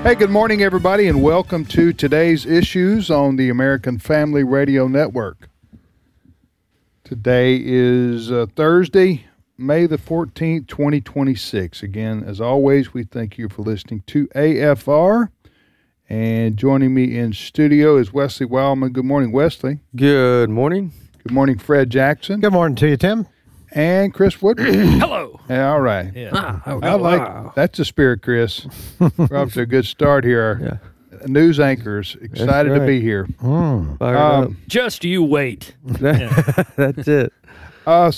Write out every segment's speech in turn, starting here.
Hey, good morning, everybody, and welcome to today's issues on the American Family Radio Network. Today is Thursday, May the 14th, 2026. Again, as always, we thank you for listening to AFR. And joining me in studio is Wesley Wildman. Good morning, Wesley. Good morning. Good morning, Fred Jackson. Good morning to you, Tim. And Chris Woodward. Hello. Yeah, all right. Yeah. I like that's the spirit, Chris. We're off to a good start here. Our news anchors excited to be here. Fired up. Just you wait. That's it. Let's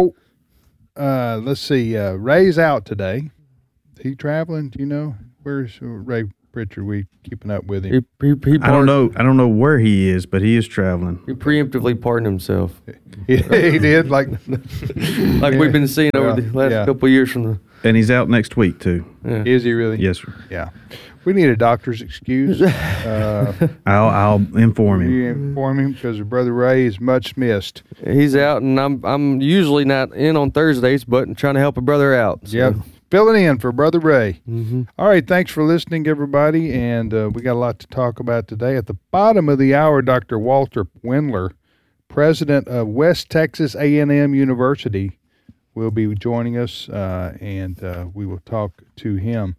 see. Ray's out today. He traveling? Do you know? Where's Ray Pritchard? We keeping up with him? I don't know where he is, but he is traveling. He preemptively pardoned himself. He did. Like We've been seeing over the last couple of years from the... And he's out next week, too. Yeah. Is he really? Yes, sir. Yeah. We need a doctor's excuse. I'll inform him. You inform him because Brother Ray is much missed. He's out, and I'm usually not in on Thursdays, but trying to help a brother out. So. Yep. Filling in for Brother Ray. Mm-hmm. All right, thanks for listening, everybody, and we got a lot to talk about today. At the bottom of the hour, Dr. Walter Wendler, president of West Texas A&M University, will be joining us, and we will talk to him.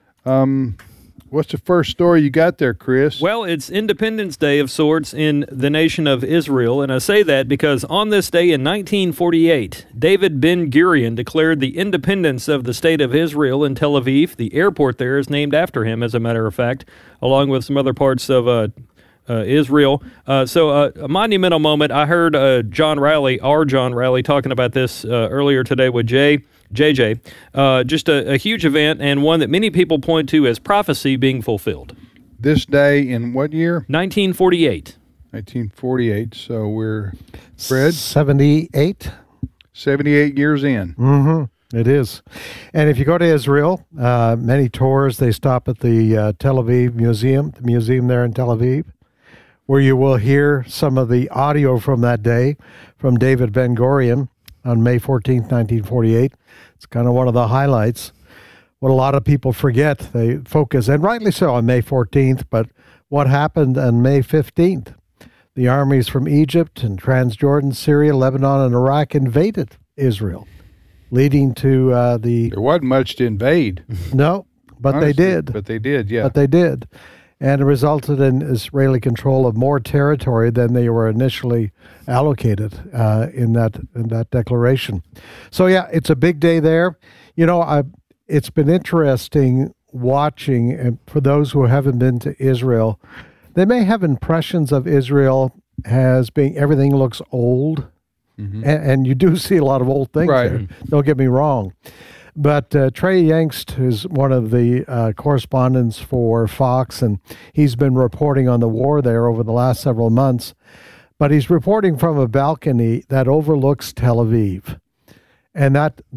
What's the first story you got there, Chris? Well, it's Independence Day of sorts in the nation of Israel, and I say that because on this day in 1948, David Ben-Gurion declared the independence of the state of Israel in Tel Aviv. The airport there is named after him, as a matter of fact, along with some other parts of Israel. So a monumental moment. I heard our John Riley, talking about this earlier today with JJ. Just a huge event, and one that many people point to as prophecy being fulfilled. This day in what year? 1948. 1948. So we're, Fred? 78. 78 years in. Mm-hmm. It is. And if you go to Israel, many tours, they stop at the Tel Aviv Museum, the museum there in Tel Aviv, where you will hear some of the audio from that day from David Ben-Gurion on May 14th, 1948. It's kind of one of the highlights. What a lot of people forget, they focus, and rightly so, on May 14th, but what happened on May 15th? The armies from Egypt and Transjordan, Syria, Lebanon, and Iraq invaded Israel, leading to There wasn't much to invade. No, but Honestly, they did. But they did, yeah. But they did. And it resulted in Israeli control of more territory than they were initially allocated in that declaration. So yeah, it's a big day there. You know, it's been interesting watching, and for those who haven't been to Israel, they may have impressions of Israel as being everything looks old, and you do see a lot of old things there. Don't get me wrong. But Trey Yangst is one of the correspondents for Fox, and he's been reporting on the war there over the last several months. But he's reporting from a balcony that overlooks Tel Aviv, and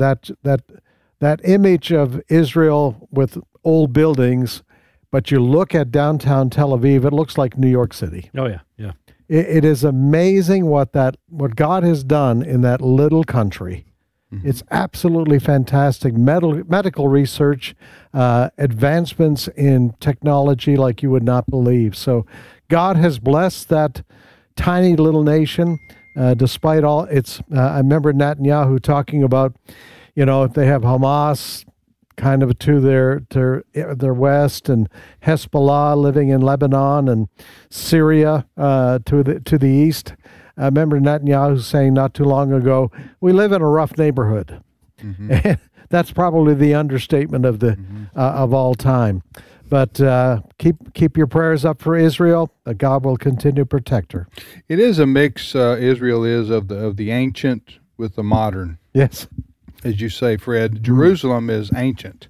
that image of Israel with old buildings. But you look at downtown Tel Aviv, it looks like New York City. Oh yeah, yeah. It is amazing what God has done in that little country. It's absolutely fantastic. Medical research, advancements in technology like you would not believe. So God has blessed that tiny little nation despite all its... I remember Netanyahu talking about, if they have Hamas kind of to their west, and Hezbollah living in Lebanon, and Syria to the east. I remember Netanyahu saying not too long ago, we live in a rough neighborhood. And that's probably the understatement of of all time. But keep your prayers up for Israel. That God will continue to protect her. It is a mix, Israel is, of the ancient with the modern. Yes. As you say, Fred, Jerusalem is ancient.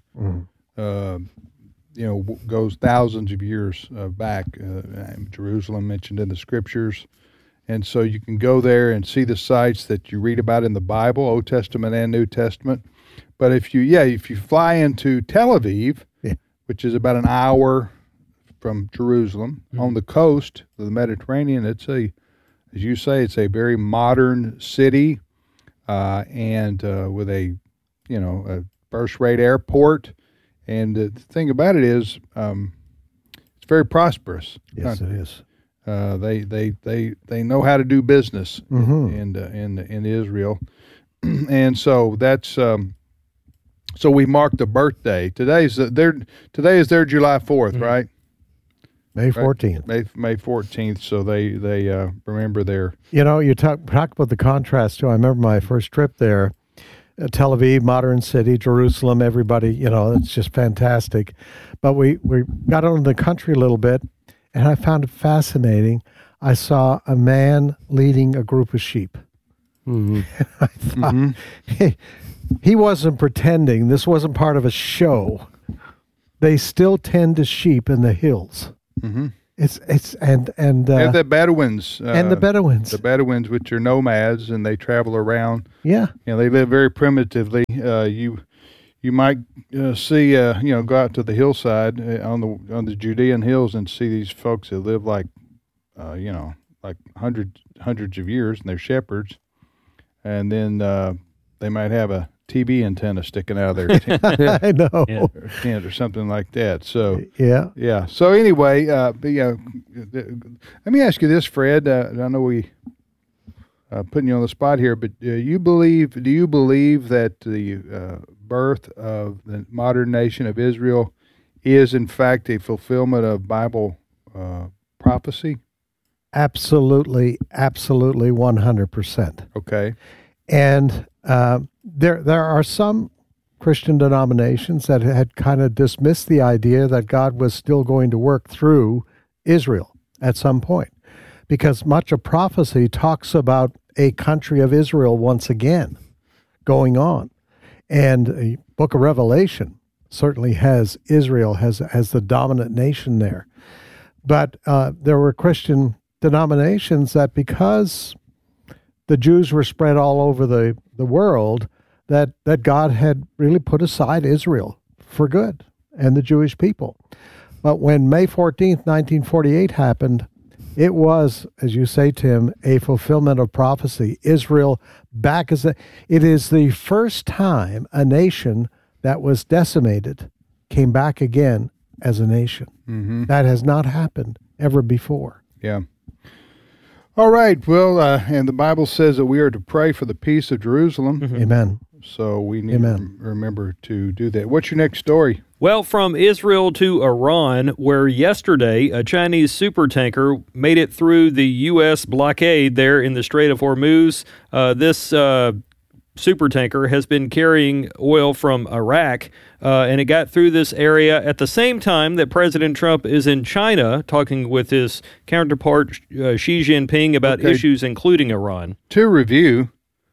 Goes thousands of years back. Jerusalem mentioned in the scriptures. And so you can go there and see the sites that you read about in the Bible, Old Testament and New Testament. But if you fly into Tel Aviv, which is about an hour from Jerusalem, on the coast of the Mediterranean, as you say, it's a very modern city, and with a first-rate airport. And the thing about it is, very prosperous. Yes, it is. They know how to do business in Israel, and so that's so we mark the birthday. Today is their July 4th, right? May 14th. May 14th. So they remember their. You know, you talk about the contrast too. I remember my first trip there, Tel Aviv, modern city, Jerusalem. Everybody, you know, it's just fantastic. But we got out in the country a little bit, and I found it fascinating. I saw a man leading a group of sheep. I thought he wasn't pretending. This wasn't part of a show. They still tend to sheep in the hills. It's and the Bedouins the Bedouins, which are nomads, and they travel around. Yeah, you know, they live very primitively. You might see go out to the hillside on the Judean hills and see these folks that live like like hundreds of years, and they're shepherds, and then they might have a TV antenna sticking out of their tent. I know, tent or something like that. So yeah. So anyway, let me ask you this, Fred. I know we putting you on the spot here, but do you believe that the birth of the modern nation of Israel is in fact a fulfillment of Bible prophecy? Absolutely, 100%. Okay. And there are some Christian denominations that had kind of dismissed the idea that God was still going to work through Israel at some point, because much of prophecy talks about a country of Israel once again going on. And the book of Revelation certainly has Israel as the dominant nation there. But there were Christian denominations that, because the Jews were spread all over the world, that God had really put aside Israel for good and the Jewish people. But when May 14th, 1948 happened, it was, as you say, Tim, a fulfillment of prophecy. Israel back it is the first time a nation that was decimated came back again as a nation. That has not happened ever before. Yeah. All right. Well, and the Bible says that we are to pray for the peace of Jerusalem. Amen. So we need to remember to do that. What's your next story? Well, from Israel to Iran, where yesterday a Chinese supertanker made it through the U.S. blockade there in the Strait of Hormuz. This supertanker has been carrying oil from Iraq, and it got through this area at the same time that President Trump is in China talking with his counterpart Xi Jinping about issues including Iran. To review,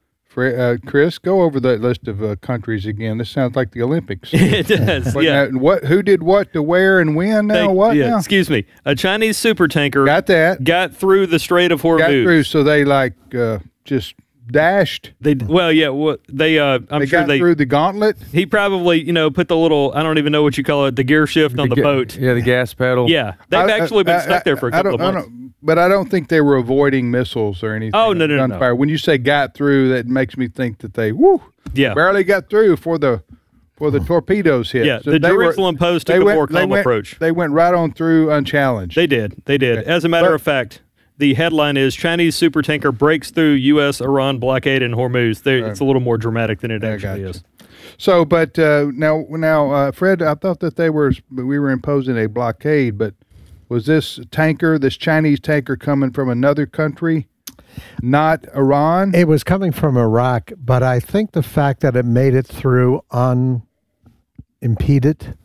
Chris, go over that list of countries again. This sounds like the Olympics. It does, yeah. Who did what to where and when now? Now? Excuse me. A Chinese supertanker got through the Strait of Hormuz. Got through, so they just dashed. I'm sure they got through the gauntlet. He probably, put the little, I don't even know what you call it, the gear shift on the boat. Yeah, the gas pedal. Yeah, they've actually been stuck there for a couple of months. But I don't think they were avoiding missiles or anything. Oh, no. Gunfire. When you say got through, that makes me think that they barely got through for the torpedoes hit. Yeah, so the Jerusalem Post took a more calm approach. They went right on through unchallenged. They did. As a matter of fact, the headline is Chinese supertanker breaks through U.S.-Iran blockade in Hormuz. It's a little more dramatic than it actually is. So, but now, Fred, I thought that we were imposing a blockade, but was this Chinese tanker coming from another country, not Iran? It was coming from Iraq, but I think the fact that it made it through unimpeded,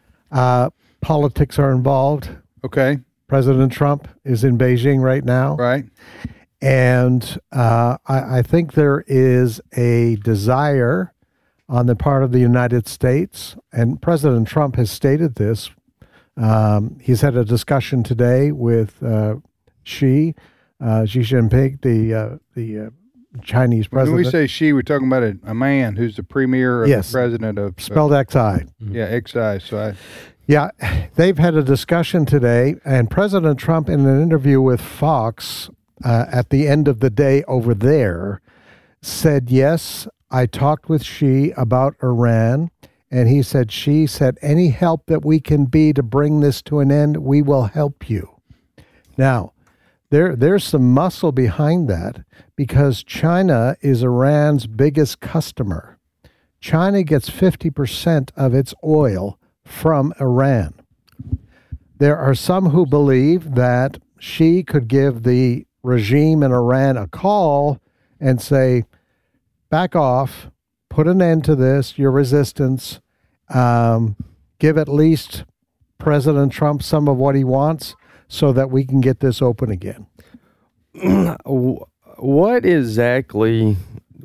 politics are involved. Okay. President Trump is in Beijing right now. Right. And I think there is a desire on the part of the United States, and President Trump has stated this. He's had a discussion today with Xi Jinping, the Chinese president. When we say Xi, we're talking about a man who's the premier or the president of... Spelled Xi. Yeah, Xi. So Yeah, they've had a discussion today, and President Trump, in an interview with Fox at the end of the day over there, said, yes, I talked with Xi about Iran, And she said, any help that we can be to bring this to an end, we will help you. Now, there's some muscle behind that because China is Iran's biggest customer. China gets 50% of its oil from Iran. There are some who believe that she could give the regime in Iran a call and say, back off, put an end to this, your resistance, give at least President Trump some of what he wants so that we can get this open again. What exactly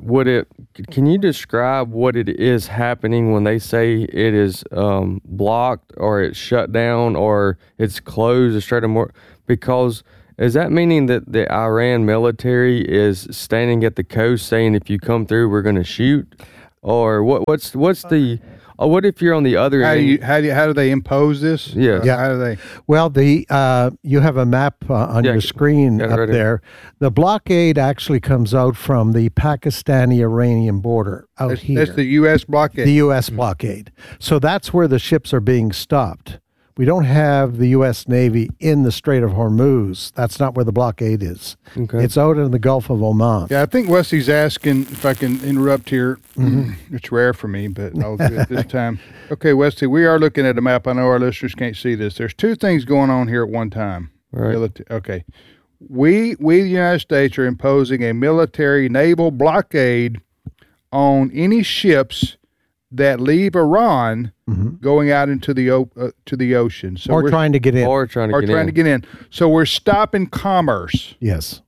can you describe what it is happening when they say it is blocked or it's shut down or it's closed, because is that meaning that the Iran military is standing at the coast saying if you come through we're going to shoot, or what's the what if you're on the other end? How do they impose this? Yeah. How do they? Well, you have a map on your screen up right there. The blockade actually comes out from the Pakistani-Iranian border out here. That's the U.S. blockade. The U.S. blockade. So that's where the ships are being stopped. We don't have the U.S. Navy in the Strait of Hormuz. That's not where the blockade is. Okay. It's out in the Gulf of Oman. Yeah, I think Wesley's asking, if I can interrupt here. It's rare for me, but I'll do it this time. Okay, Wesley, we are looking at a map. I know our listeners can't see this. There's two things going on here at one time. Right. Okay. We, the United States, are imposing a military naval blockade on any ships that leave Iran going out into the ocean. So Or trying to get in. Or trying to get in. So we're stopping commerce. Yes.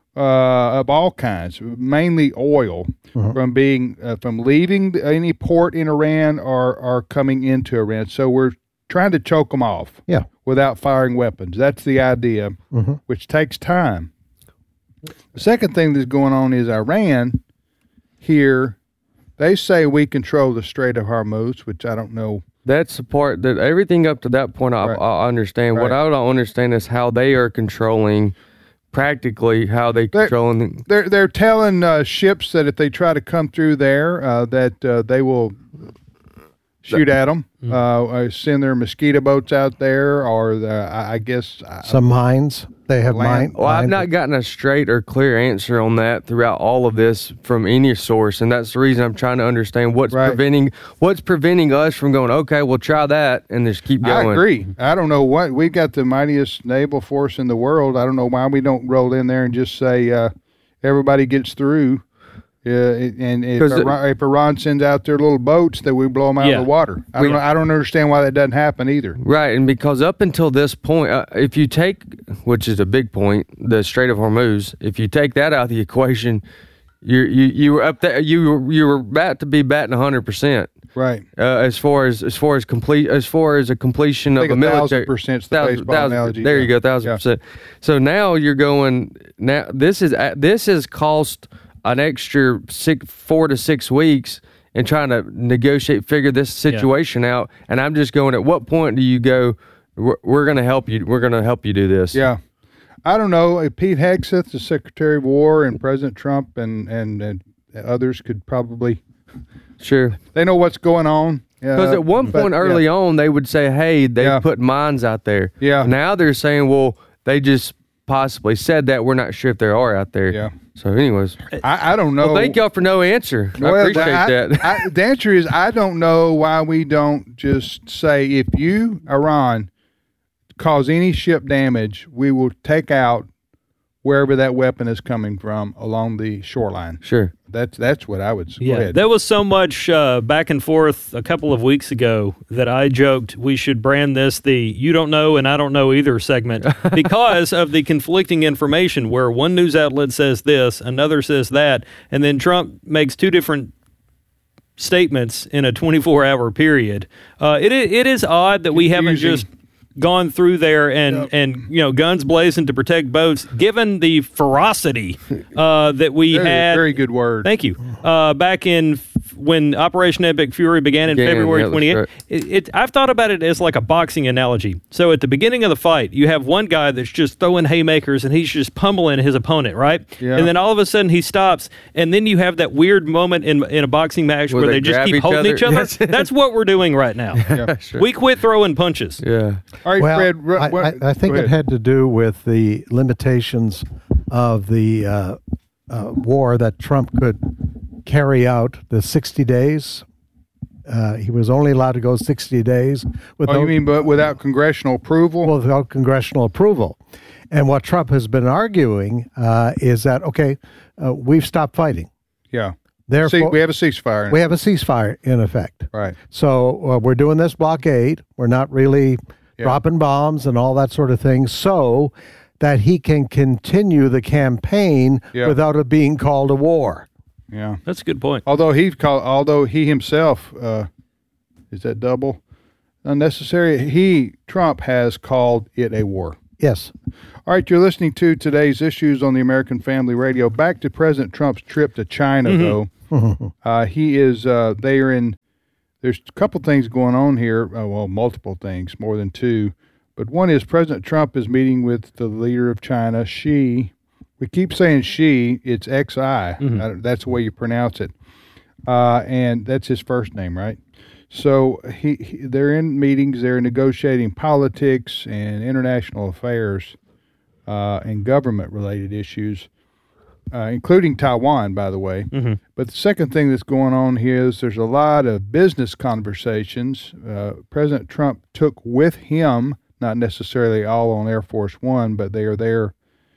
Of all kinds, mainly oil, from leaving any port in Iran or coming into Iran. So we're trying to choke them off. Yeah. Without firing weapons. That's the idea, which takes time. The second thing that's going on is Iran here. They say we control the Strait of Hormuz, which I don't know. That's the part that everything up to that point I understand. Right. What I don't understand is how they are controlling, practically how controlling. They're telling ships that if they try to come through there, that they will shoot at them, send their mosquito boats out there, or I guess some mines. They have mines. Well, I've not gotten a straight or clear answer on that throughout all of this from any source, and that's the reason I'm trying to understand what's preventing us from going, okay, we'll try that and just keep going. I agree. I don't know what we've got the mightiest naval force in the world. I don't know why we don't roll in there and just say everybody gets through. And if Iran sends out their little boats, that we blow them out of the water. I don't understand why that doesn't happen either. Right, and because up until this point, if you take, which is a big point, the Strait of Hormuz, if you take that out of the equation, you were up there. You were about to be batting 100%. Right. As far as a completion of a military. 1,000%'s the baseball analogy. There you go, 1,000%. So now you're going. Now this has cost an extra 4 to 6 weeks in trying to figure this situation out. And I'm just going, at what point do you go, we're going to help you. We're going to help you do this. Yeah. I don't know. Pete Hegseth, the Secretary of War, and President Trump and others could probably. Sure. They know what's going on. Because at one point early on, they would say, hey, they put mines out there. Yeah. Now they're saying, well, they just possibly said that. We're not sure if they are out there. Yeah. So anyways. I don't know. Well, thank y'all for no answer. I appreciate that. The answer is I don't know why we don't just say, if you, Iran, cause any ship damage, we will take out wherever that weapon is coming from along the shoreline. Sure. That's what I would say. Yeah, there was so much back and forth a couple of weeks ago that I joked we should brand this the "You Don't Know and I Don't Know Either" segment because of the conflicting information where one news outlet says this, another says that, and then Trump makes two different statements in a 24-hour period. It is odd that we haven't just gone through there and guns blazing to protect boats, given the ferocity that we had. Very good word. Thank you. Back in when Operation Epic Fury began in February 28th. I've thought about it as like a boxing analogy. So at the beginning of the fight, you have one guy that's just throwing haymakers and he's just pummeling his opponent, right? Yeah. And then all of a sudden he stops, and then you have that weird moment in a boxing match where they just keep holding each other. Yes. That's what we're doing right now. Sure. We quit throwing punches. Yeah. All right, Well, Fred. I think it had to do with the limitations of the war that Trump could carry out, the 60 days. He was only allowed to go 60 days. You mean but without congressional approval? Well, without congressional approval. And what Trump has been arguing is that, we've stopped fighting. Yeah. Therefore, we have a ceasefire. We have a ceasefire in effect. Right. So we're doing this blockade. We're not really dropping bombs and all that sort of thing, so that he can continue the campaign without it being called a war. Yeah. That's a good point. Although he himself, is that double? Unnecessary. Trump has called it a war. Yes. All right, you're listening to today's issues on the American Family Radio. Back to President Trump's trip to China, though. He is, there's a couple things going on here. Multiple things, more than two. But one is President Trump is meeting with the leader of China, Xi. We keep saying Xi, it's Xi. That's the way you pronounce it. And that's his first name, right? So they're in meetings, they're negotiating politics and international affairs and government-related issues, including Taiwan, by the way. But the second thing that's going on here is there's a lot of business conversations. President Trump took with him, not necessarily all on Air Force One, but they are there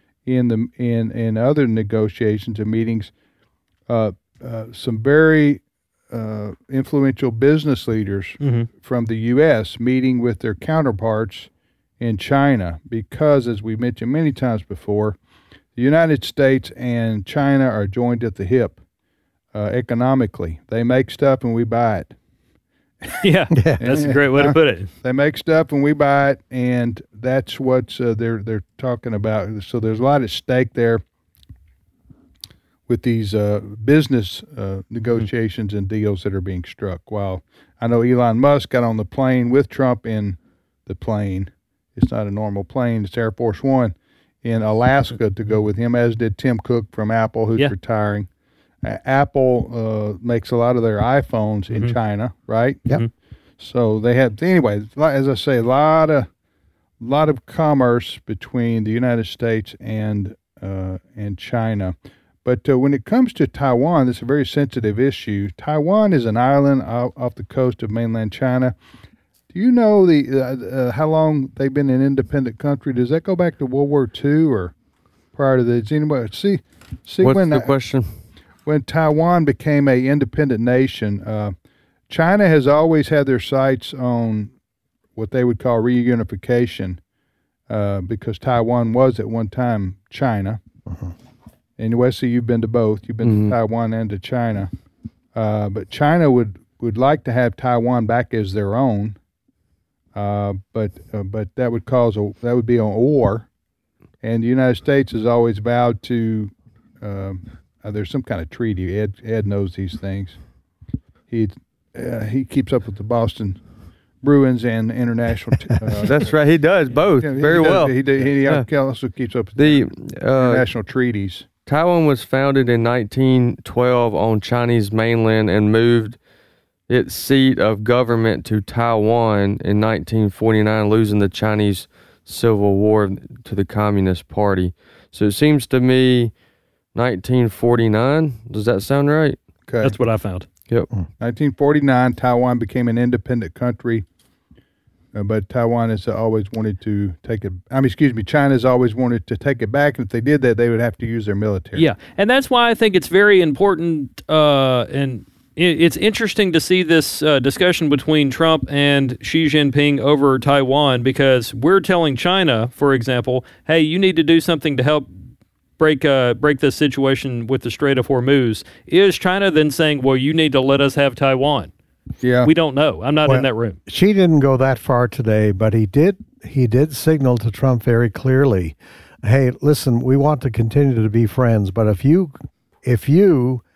in other negotiations and meetings. Some very influential business leaders from the U.S. meeting with their counterparts in China because, as we mentioned many times before, the United States and China are joined at the hip economically. They make stuff and we buy it. Yeah, that's a great way to put it. They make stuff and we buy it, and that's what they're talking about. So there's a lot at stake there with these business negotiations and deals that are being struck. While I know Elon Musk got on the plane with Trump in the plane. It's not a normal plane. It's Air Force One in Alaska to go with him, as did Tim Cook from Apple, who's retiring. Apple makes a lot of their iPhones in China, right? Yep. So they have, anyway, as I say, a lot of commerce between the United States and China. But when it comes to Taiwan, it's a very sensitive issue. Taiwan is an island off the coast of mainland China. Do you know how long they've been an independent country? Does that go back to World War II or prior to that? Anyway, see What's when the question? When Taiwan became an independent nation, China has always had their sights on what they would call reunification, because Taiwan was at one time China. And Wesley, you've been to both. You've been to Taiwan and to China. But China would like to have Taiwan back as their own. But that would be a war, and the United States has always vowed to. There's some kind of treaty. Ed knows these things. He keeps up with the Boston Bruins and international. That's right. He does both very well. He also keeps up with the international treaties. Taiwan was founded in 1912 on Chinese mainland and moved its seat of government to Taiwan in 1949, losing the Chinese Civil War to the Communist Party. So it seems to me 1949. Does that sound right? Okay. That's what I found. Yep. 1949, Taiwan became an independent country, but Taiwan has always wanted to take it. China's always wanted to take it back, and if they did that, they would have to use their military. Yeah, and that's why I think it's very important, and it's interesting to see this discussion between Trump and Xi Jinping over Taiwan, because we're telling China, for example, hey, you need to do something to help break this situation with the Strait of Hormuz. Is China then saying, well, you need to let us have Taiwan? Yeah. We don't know. I'm not in that room. Xi didn't go that far today, but he did signal to Trump very clearly, hey, listen, we want to continue to be friends, but if you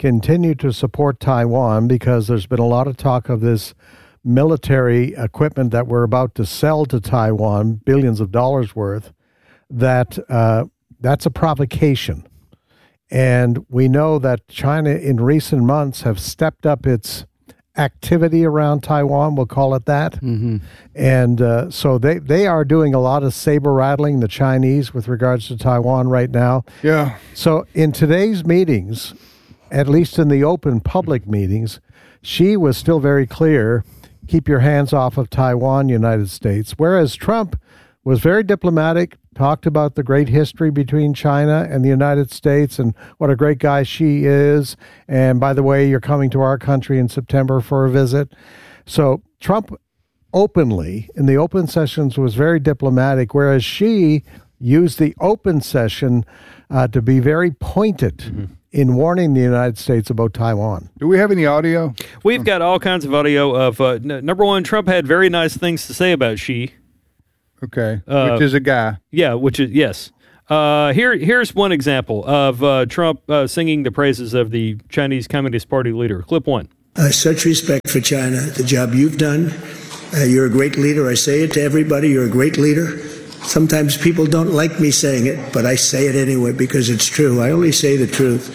continue to support Taiwan because there's been a lot of talk of this military equipment that we're about to sell to Taiwan, billions of dollars worth, that's a provocation. And we know that China in recent months have stepped up its activity around Taiwan, we'll call it that. Mm-hmm. And so they are doing a lot of saber rattling, the Chinese, with regards to Taiwan right now. Yeah. So in today's meetings, at least in the open public meetings, Xi was still very clear, keep your hands off of Taiwan, United States, whereas Trump was very diplomatic, talked about the great history between China and the United States and what a great guy Xi is. And by the way, you're coming to our country in September for a visit. So Trump openly, in the open sessions, was very diplomatic, whereas Xi used the open session to be very pointed in warning the United States about Taiwan. Do we have any audio? We've got all kinds of audio of, number one, Trump had very nice things to say about Xi. Okay, which is a guy. Yeah, which is, yes. Here's one example of Trump singing the praises of the Chinese Communist Party leader. Clip one. Such respect for China, the job you've done. You're a great leader. I say it to everybody. You're a great leader. Sometimes people don't like me saying it, but I say it anyway because it's true. I only say the truth.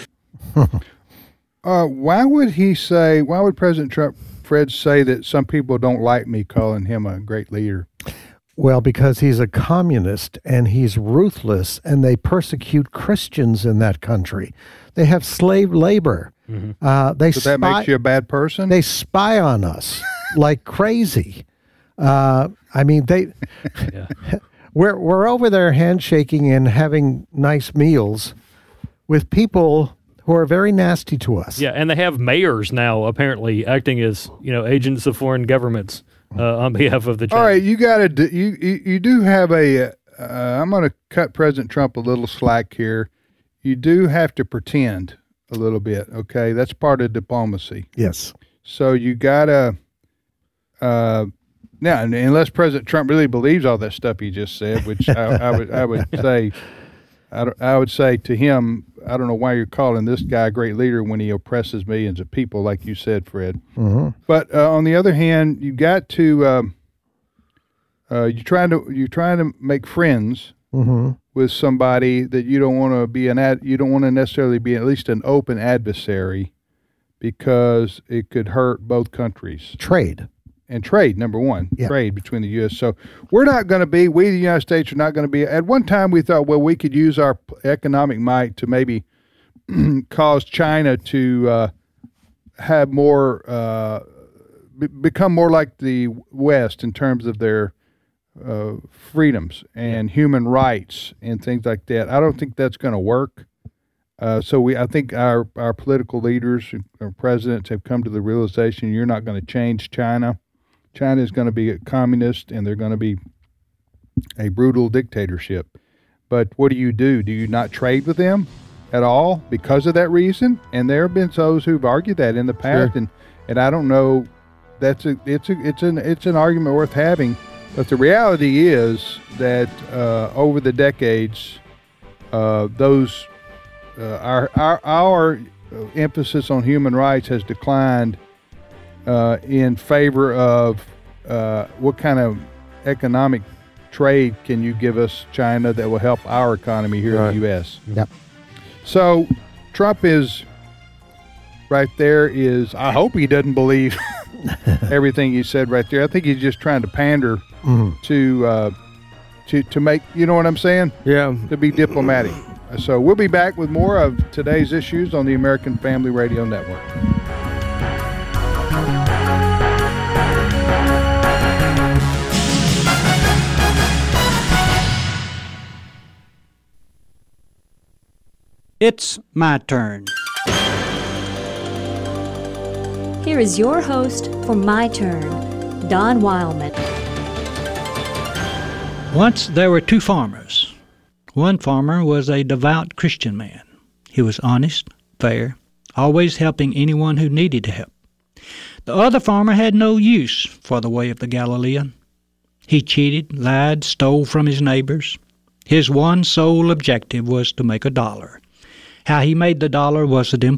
Why would President Trump, Fred, say that some people don't like me calling him a great leader? Well, because he's a communist and he's ruthless, and they persecute Christians in that country. They have slave labor. So that makes you a bad person? They spy on us like crazy. I mean, we're over there handshaking and having nice meals with people who are very nasty to us. Yeah, and they have mayors now apparently acting as agents of foreign governments. On behalf of the Chinese. All right, you do have a. I'm going to cut President Trump a little slack here. You do have to pretend a little bit, okay? That's part of diplomacy. Yes. So you gotta. Now, unless President Trump really believes all that stuff he just said, which I would say to him, I don't know why you're calling this guy a great leader when he oppresses millions of people, like you said, Fred. Mm-hmm. But on the other hand, you got to you're trying to make friends with somebody that you don't want to be you don't want to necessarily be at least an open adversary, because it could hurt both countries. Trade, number one, trade between the U.S. So we, the United States, are not going to be. At one time, we thought, well, we could use our economic might to maybe cause China to have more, become more like the West in terms of their freedoms and human rights and things like that. I don't think that's going to work. I think our political leaders, our presidents, have come to the realization you're not going to change China. China is going to be a communist, and they're going to be a brutal dictatorship. But what do? Do you not trade with them at all because of that reason? And there have been those who've argued that in the past, Sure. and I don't know. It's an argument worth having. But the reality is that over the decades, our emphasis on human rights has declined in favor of what kind of economic trade can you give us, China, that will help our economy here in the U.S. Yep. So Trump is right there. I hope he doesn't believe everything he said right there. I think he's just trying to pander to make, you know what I'm saying? Yeah. To be diplomatic. So we'll be back with more of today's issues on the American Family Radio Network. It's my turn. Here is your host for My Turn, Don Wildman. Once there were two farmers. One farmer was a devout Christian man. He was honest, fair, always helping anyone who needed help. The other farmer had no use for the way of the Galilean. He cheated, lied, stole from his neighbors. His one sole objective was to make $1. How he made the dollar wasn't important.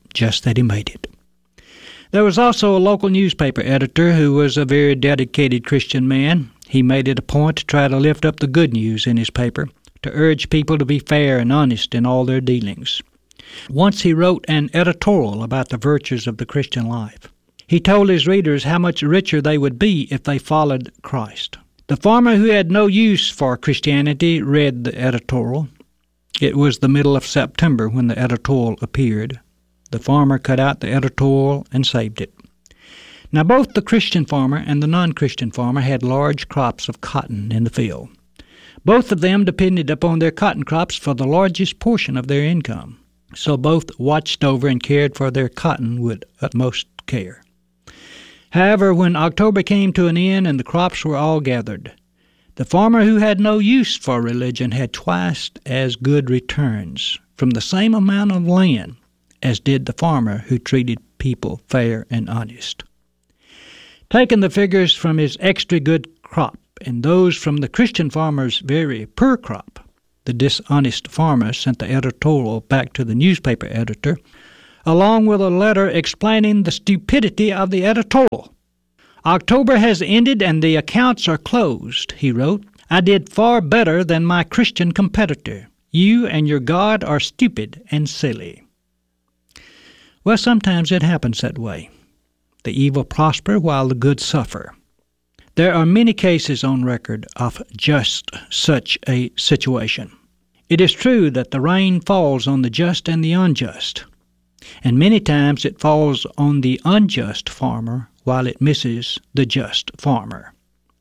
just that he made it. There was also a local newspaper editor who was a very dedicated Christian man. He made it a point to try to lift up the good news in his paper, to urge people to be fair and honest in all their dealings. Once he wrote an editorial about the virtues of the Christian life. He told his readers how much richer they would be if they followed Christ. The farmer who had no use for Christianity read the editorial. It was the middle of September when the editorial appeared. The farmer cut out the editorial and saved it. Now both the Christian farmer and the non-Christian farmer had large crops of cotton in the field. Both of them depended upon their cotton crops for the largest portion of their income. So both watched over and cared for their cotton with utmost care. However, when October came to an end and the crops were all gathered, the farmer who had no use for religion had twice as good returns from the same amount of land as did the farmer who treated people fair and honest. Taking the figures from his extra good crop and those from the Christian farmer's very poor crop, the dishonest farmer sent the editorial back to the newspaper editor, along with a letter explaining the stupidity of the editorial. October has ended and the accounts are closed, he wrote. I did far better than my Christian competitor. You and your God are stupid and silly. Well, sometimes it happens that way. The evil prosper while the good suffer. There are many cases on record of just such a situation. It is true that the rain falls on the just and the unjust, and many times it falls on the unjust farmer while it misses the just farmer.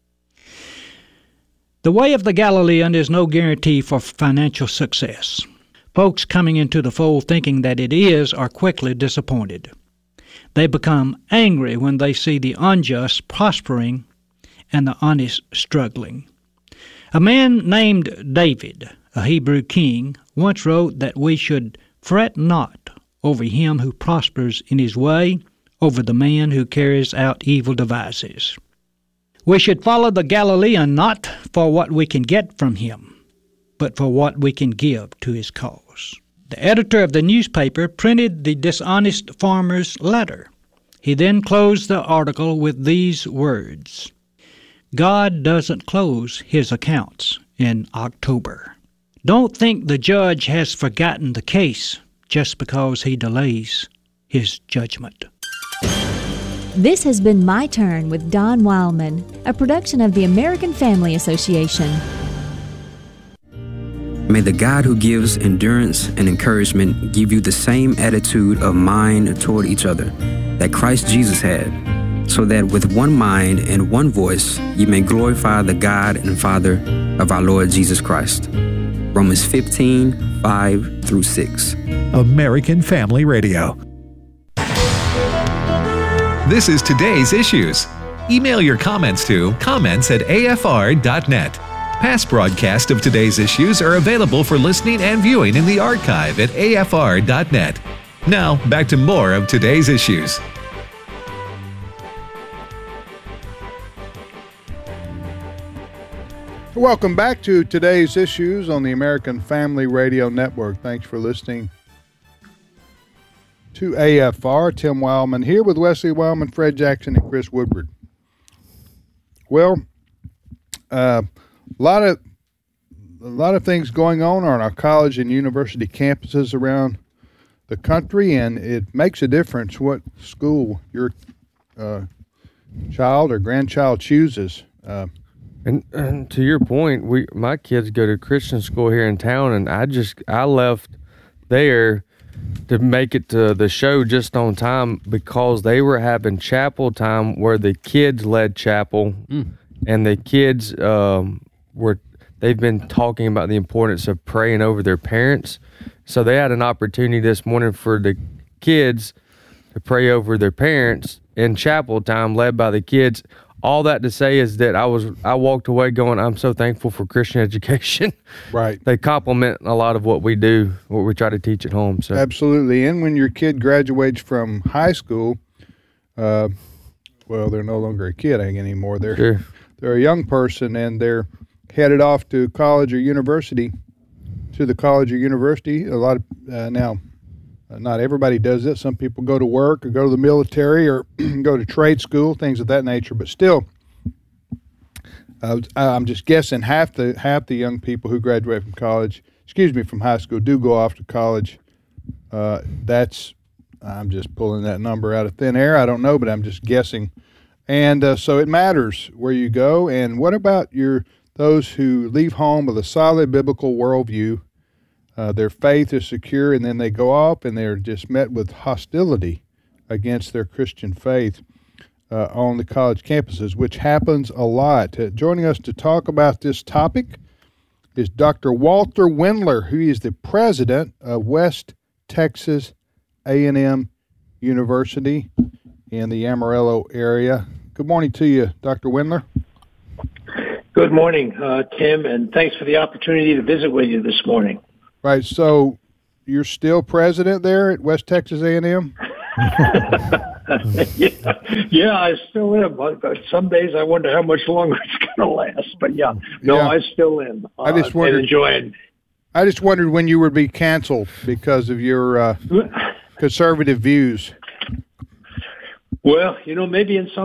The way of the Galilean is no guarantee for financial success. Folks coming into the fold thinking that it is are quickly disappointed. They become angry when they see the unjust prospering and the honest struggling. A man named David, a Hebrew king, once wrote that we should fret not over him who prospers in his way, over the man who carries out evil devices. We should follow the Galilean not for what we can get from him, but for what we can give to his cause. The editor of the newspaper printed the dishonest farmer's letter. He then closed the article with these words: God doesn't close his accounts in October. Don't think the judge has forgotten the case just because he delays his judgment. This has been My Turn with Don Wildman, a production of the American Family Association. May the God who gives endurance and encouragement give you the same attitude of mind toward each other that Christ Jesus had, so that with one mind and one voice you may glorify the God and Father of our Lord Jesus Christ. Romans 15:5-6. American Family Radio. This is Today's Issues. Email your comments to comments@afr.net. Past broadcasts of Today's Issues are available for listening and viewing in the archive at afr.net. Now, back to more of Today's Issues. Welcome back to Today's Issues on the American Family Radio Network. Thanks for listening to AFR. Tim Wildman here with Wesley Wildman, Fred Jackson, and Chris Woodward. Well, a lot of things going on our college and university campuses around the country, and it makes a difference what school your child or grandchild chooses. And to your point, my kids go to Christian school here in town, and I left there to make it to the show just on time because they were having chapel time where the kids led chapel, and the kids they've been talking about the importance of praying over their parents. So they had an opportunity this morning for the kids to pray over their parents in chapel time led by the kids. All that to say is that I walked away going, I'm so thankful for Christian education. Right. They complement a lot of what we do, what we try to teach at home. So absolutely. And when your kid graduates from high school, well, they're no longer a kid anymore. They're a young person, and they're headed off to college or university. A lot of now, Not everybody does it. Some people go to work or go to the military or go to trade school, things of that nature. But still, I'm just guessing half the young people who graduate from college, from high school, do go off to college. I'm just pulling that number out of thin air. I don't know, but I'm just guessing. And so it matters where you go. And what about those who leave home with a solid biblical worldview? Their faith is secure, and then they go off and they're just met with hostility against their Christian faith on the college campuses, which happens a lot. Joining us to talk about this topic is Dr. Walter Wendler, who is the president of West Texas A&M University in the Amarillo area. Good morning to you, Dr. Wendler. Good morning, Tim, and thanks for the opportunity to visit with you this morning. Right, so you're still president there at West Texas A&M? Yeah, I still am. But some days I wonder how much longer it's going to last. But I still am. I just wondered, enjoying. I just wondered when you would be canceled because of your conservative views. Well, maybe in some